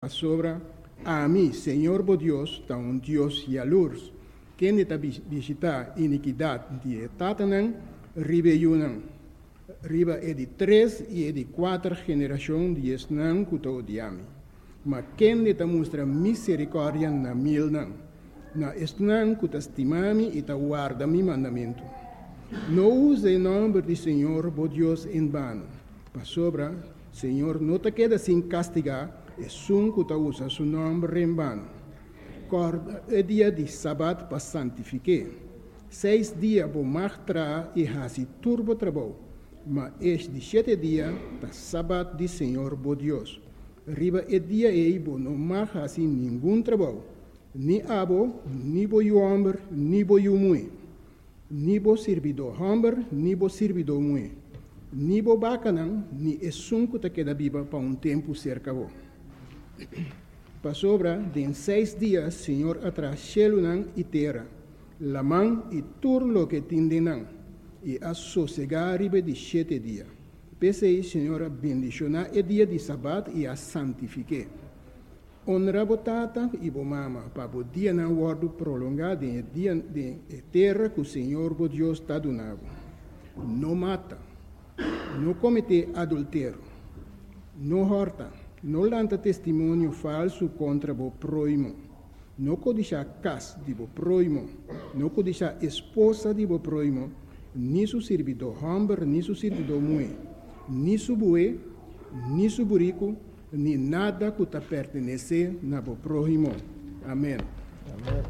sobra a mim, Senhor, bo Deus, tá Deus e a luz, quem está visitar iniquidade de tatanan, ribe yunan, riba é de 3 e é de 4 geração de esnan kuto diami. Mas quem está mostra misericórdia na milnan, na esnan kuta estimami e ta guarda mi mandamento. Não use o nome do Senhor, bo Deus, em vano. Para sobra, Senhor, não te queda sem castigar, é sun kuta usa su nome em vano. É dia de sábado para santificar. 6 dias vou martrar e hasi turbo trabalho. Mas este de 7 dias, tá sábado de Senhor, bo Deus. Riba é dia e bo não mais hasi nenhum trabalho. Ni abo, ni bo homem, ni bo mui. Ni bo servidor homem, ni bo servidor mui. Ni bo bacanan, ni é sunco te queda viva para tempo cerca bo. Para sobra, de 6 dias, Senhor atrás chelunan e terra, laman e turlo que tindenan, e a sossegar ribe de 7 dias. Pensei, Senhor, bendicionar o dia de sábado e a santifique. Honra botata e bo mama, para o dia não guardo prolongado em dia de terra que o Senhor, bo Deus, está donando. Não mata, não comete adultério, não horta, não lanta testemunho falso contra o próximo, não codicia casa de o próximo, não codicia esposa de o próximo, nem su servidor homem, nem su servidor mulher, nem su bue, nem su burico, nem nada que te pertenece na o próximo. Amém. Amém.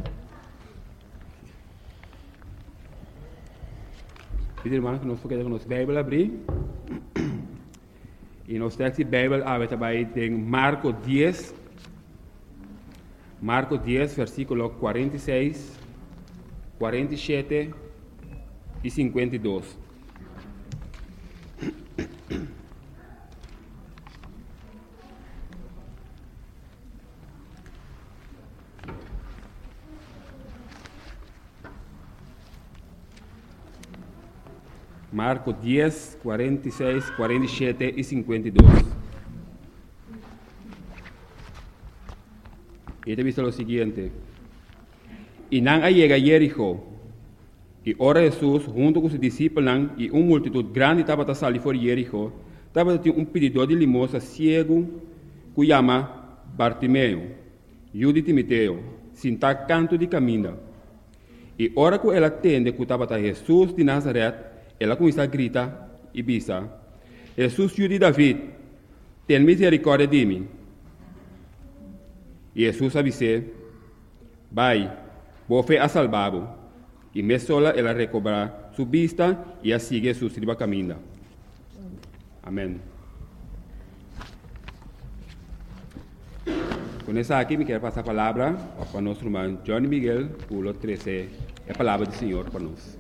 Pedir, irmão, que nós podemos a nossa Bíblia abrir. E nós temos a Bíblia aberta em Marcos 10, versículo 46, 47 e 52. Marcos 10, 46, 47 e 52. Y te dice lo siguiente. Y nan llega a Jericó, y ora Jesús junto con sus discípulos y una multitud grande estaba a salir por Jericó, estaba un pedidor de limosna ciego, que llama Bartimeo, hijo de Timoteo, sin estar canto de camino. Y ora que ela atende que estaba a Jesús de Nazaret, ela começa a gritar e diz: Jesus, filho de David, tem misericórdia de mim. E Jesus avise: vai, vou fé a salvá-lo. E me sola ela recobra sua vista e a sigue Jesus riba caminho. Amém. Com essa aqui, me quero passar a palavra para nosso irmão Johnny Miguel, pulo 13, a palavra do Senhor para nós.